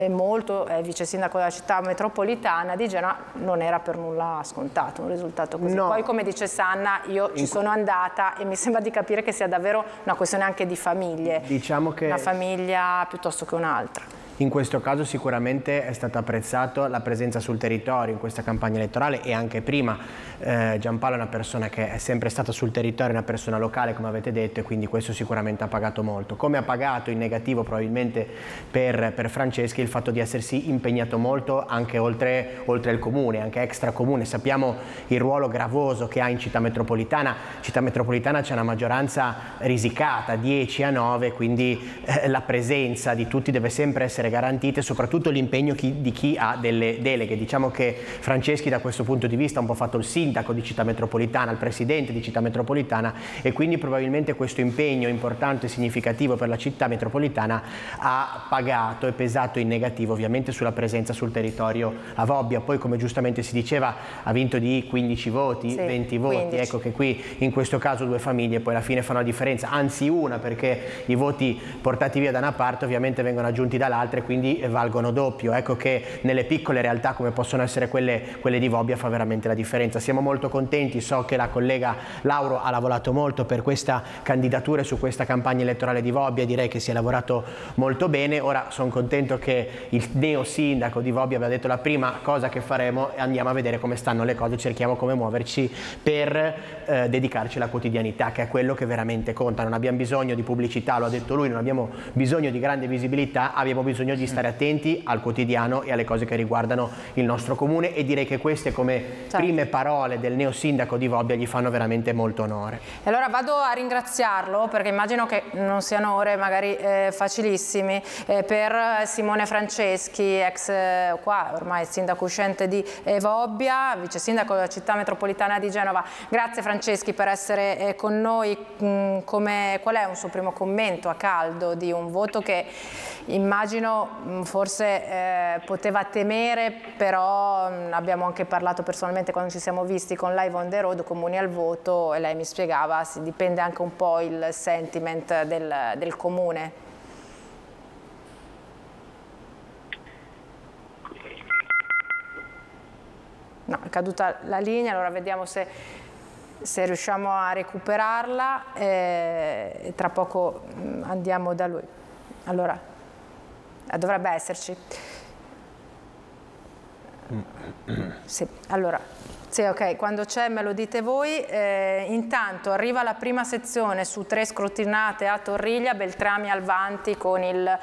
molto, è vice sindaco della città metropolitana di Genova, non era per nulla scontato un risultato così. No. Poi, come dice Sanna, io ci sono andata e mi sembra di capire che sia davvero una questione anche di famiglie, diciamo che una famiglia piuttosto che un'altra. In questo caso sicuramente è stata apprezzata la presenza sul territorio in questa campagna elettorale, e anche prima. Giampaolo è una persona che è sempre stata sul territorio, una persona locale, come avete detto, e quindi questo sicuramente ha pagato molto. Come ha pagato in negativo probabilmente per Franceschi il fatto di essersi impegnato molto anche oltre il comune, anche extracomune. Sappiamo il ruolo gravoso che ha in Città Metropolitana. Città Metropolitana c'è una maggioranza risicata, 10-9, quindi la presenza di tutti deve sempre essere garantita, e soprattutto l'impegno di chi ha delle deleghe. Diciamo che Franceschi da questo punto di vista ha un po' fatto il sindaco di Città Metropolitana, il presidente di Città Metropolitana, e quindi probabilmente questo impegno importante e significativo per la Città Metropolitana ha pagato e pesato in negativo ovviamente sulla presenza sul territorio a Vobbia. Poi, come giustamente si diceva, ha vinto di 15 voti, sì, 20 voti, 15. Ecco che qui in questo caso due famiglie poi alla fine fanno la differenza, anzi una, perché i voti portati via da una parte ovviamente vengono aggiunti dall'altra e quindi valgono doppio. Ecco che nelle piccole realtà come possono essere quelle di Vobbia fa veramente la differenza. Siamo molto contenti, so che la collega Lauro ha lavorato molto per questa candidatura e su questa campagna elettorale di Vobbia, direi che si è lavorato molto bene. Ora sono contento che il neo sindaco di Vobbia abbia detto: la prima cosa che faremo è andiamo a vedere come stanno le cose, cerchiamo come muoverci per dedicarci alla quotidianità, che è quello che veramente conta. Non abbiamo bisogno di pubblicità, lo ha detto lui, non abbiamo bisogno di grande visibilità, abbiamo bisogno di stare attenti al quotidiano e alle cose che riguardano il nostro comune, e direi che queste come prime parole del neo sindaco di Vobbia gli fanno veramente molto onore. E allora vado a ringraziarlo, perché immagino che non siano ore magari facilissimi, per Simone Franceschi, ex qua ormai sindaco uscente di Vobbia, vice sindaco della Città Metropolitana di Genova. Grazie Franceschi per essere con noi. Qual è un suo primo commento a caldo di un voto che immagino forse poteva temere, però abbiamo anche parlato personalmente quando ci siamo visti con Live on the Road, Comuni al voto, e lei mi spiegava, dipende anche un po' il sentiment del comune. No, è caduta la linea, allora vediamo se riusciamo a recuperarla, tra poco andiamo da lui. Allora, dovrebbe esserci. Sì, allora, sì, ok, quando c'è me lo dite voi. Intanto arriva la prima sezione su 3 scrutinate a Torriglia, Beltrami Alvanti con il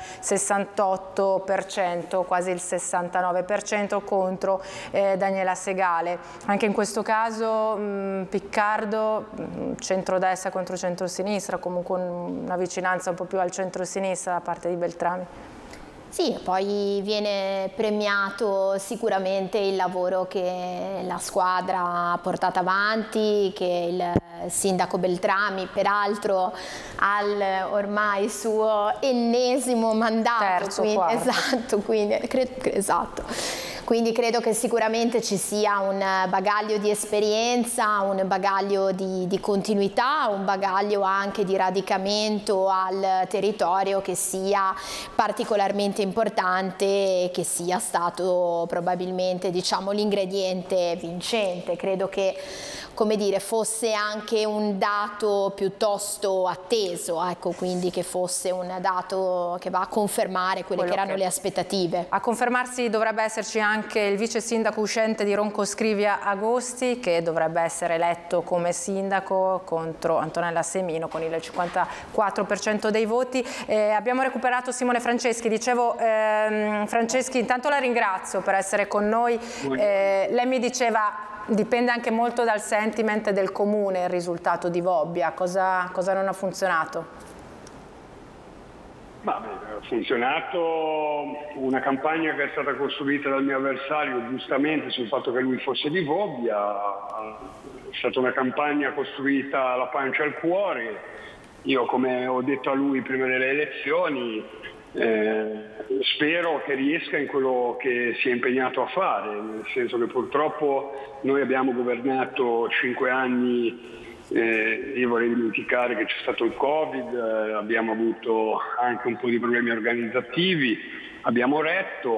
68%, quasi il 69% contro Daniela Segale. Anche in questo caso Piccardo, centrodestra contro centrosinistra, comunque una vicinanza un po' più al centrosinistra da parte di Beltrami. Sì, poi viene premiato sicuramente il lavoro che la squadra ha portato avanti, che il sindaco Beltrami peraltro al ormai suo ennesimo mandato. Terzo, quarto. Esatto, esatto. Quindi credo che sicuramente ci sia un bagaglio di esperienza, un bagaglio di continuità, un bagaglio anche di radicamento al territorio che sia particolarmente importante e che sia stato probabilmente, diciamo, l'ingrediente vincente. Credo che, come dire, fosse anche un dato piuttosto atteso, ecco, quindi che fosse un dato che va a confermare quelle che erano le aspettative. A confermarsi dovrebbe esserci anche il vice sindaco uscente di Roncoscrivia Agosti, che dovrebbe essere eletto come sindaco contro Antonella Semino con il 54% dei voti. Abbiamo recuperato Simone Franceschi. Dicevo, Franceschi, intanto la ringrazio per essere con noi. Lei mi diceva dipende anche molto dal sentiment del comune il risultato di Vobbia. Cosa non ha funzionato? Ha funzionato una campagna che è stata costruita dal mio avversario giustamente sul fatto che lui fosse di Vobbia. È stata una campagna costruita alla pancia al cuore. Io, come ho detto a lui prima delle elezioni, spero che riesca in quello che si è impegnato a fare, nel senso che purtroppo noi abbiamo governato 5 anni Io vorrei dimenticare che c'è stato il Covid, abbiamo avuto anche un po' di problemi organizzativi, abbiamo retto.